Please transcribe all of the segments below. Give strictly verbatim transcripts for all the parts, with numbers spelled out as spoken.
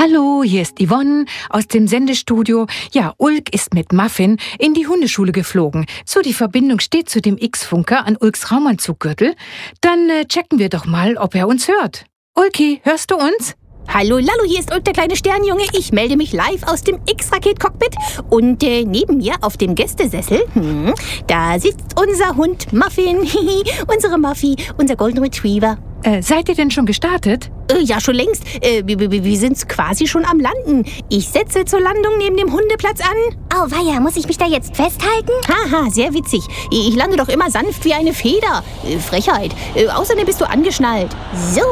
Hallo, hier ist Yvonne aus dem Sendestudio. Ja, Ulk ist mit Muffin in die Hundeschule geflogen. So, die Verbindung steht zu dem X-Funker an Ulks Raumanzuggürtel. Dann äh, checken wir doch mal, ob er uns hört. Ulki, hörst du uns? Hallo, Lallo, hier ist Ulk, der kleine Sternjunge. Ich melde mich live aus dem X-Raket-Cockpit. Und äh, neben mir auf dem Gästesessel, hm, da sitzt unser Hund Muffin, unsere Muffy, unser Golden Retriever. Äh, seid ihr denn schon gestartet? Äh, ja, schon längst. Äh, wir, wir, wir sind quasi schon am Landen. Ich setze zur Landung neben dem Hundeplatz an. Auweia, muss ich mich da jetzt festhalten? Haha, sehr witzig. Ich lande doch immer sanft wie eine Feder. Äh, Frechheit. Äh, außerdem bist du angeschnallt. So.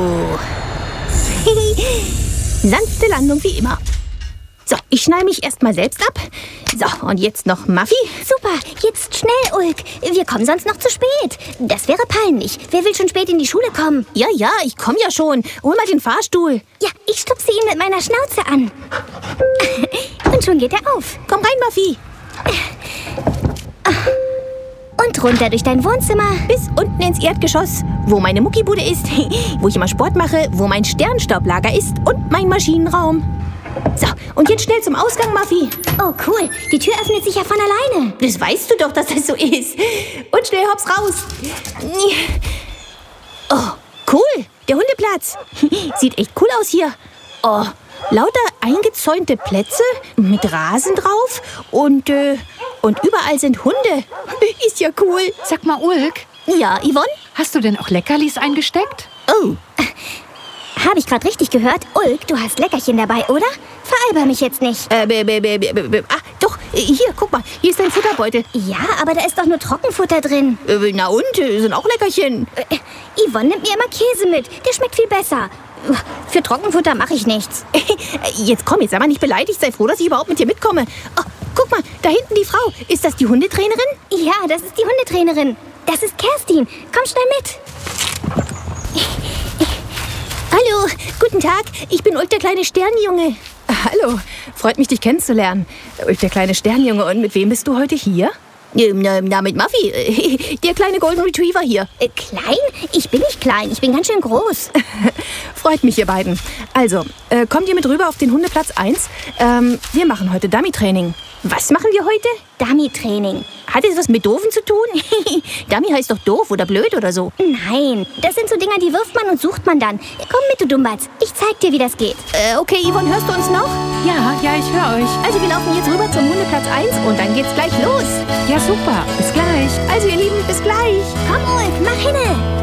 Sanfte Landung wie immer. So, ich schnall mich erstmal selbst ab. So, und jetzt noch Muffy. Super, jetzt schnell, Ulk. Wir kommen sonst noch zu spät. Das wäre peinlich. Wer will schon spät in die Schule kommen? Ja, ja, ich komme ja schon. Hol mal den Fahrstuhl. Ja, ich stupse ihn mit meiner Schnauze an. Und schon geht er auf. Komm rein, Muffy. Und runter durch dein Wohnzimmer. Bis unten ins Erdgeschoss, wo meine Muckibude ist, wo ich immer Sport mache, wo mein Sternstaublager ist und mein Maschinenraum. So, und jetzt schnell zum Ausgang, Muffy. Oh, cool. Die Tür öffnet sich ja von alleine. Das weißt du doch, dass das so ist. Und schnell hops raus. Oh, cool. Der Hundeplatz. Sieht echt cool aus hier. Oh, lauter eingezäunte Plätze mit Rasen drauf und, äh, und überall sind Hunde. Ist ja cool. Sag mal, Ulk. Ja, Yvonne? Hast du denn auch Leckerlis eingesteckt? Oh. Habe ich gerade richtig gehört? Ulk, du hast Leckerchen dabei, oder? Veralber mich jetzt nicht. Äh, b, b, b, b, b, ah, doch, hier, guck mal, hier ist dein Futterbeutel. Ja, aber da ist doch nur Trockenfutter drin. Äh, na und, sind auch Leckerchen. Äh, Yvonne nimmt mir immer Käse mit. Der schmeckt viel besser. Für Trockenfutter mache ich nichts. Jetzt komm, jetzt sei mal nicht beleidigt. Sei froh, dass ich überhaupt mit dir mitkomme. Oh, guck mal, da hinten die Frau. Ist das die Hundetrainerin? Ja, das ist die Hundetrainerin. Das ist Kerstin. Komm schnell mit. Hallo, guten Tag. Ich bin Ulk, der kleine Sternjunge. Hallo, freut mich, dich kennenzulernen. Ulk, der kleine Sternjunge. Und mit wem bist du heute hier? Na, na, mit Muffy. Der kleine Golden Retriever hier. Äh, klein? Ich bin nicht klein. Ich bin ganz schön groß. Freut mich, ihr beiden. Also, äh, kommt ihr mit rüber auf den Hundeplatz eins? Ähm, wir machen heute Dummy-Training. Was machen wir heute? Dummy-Training. Hat es was mit Doofen zu tun? Dummy heißt doch doof oder blöd oder so. Nein, das sind so Dinger, die wirft man und sucht man dann. Komm mit, du Dummbatz. Ich zeig dir, wie das geht. Äh, okay, Yvonne, hörst du uns noch? Ja, ja, ich höre euch. Also wir laufen jetzt rüber zum Hundeplatz eins und dann geht's gleich los. Ja, super. Bis gleich. Also ihr Lieben, bis gleich. Komm, Ulk, mach hinne.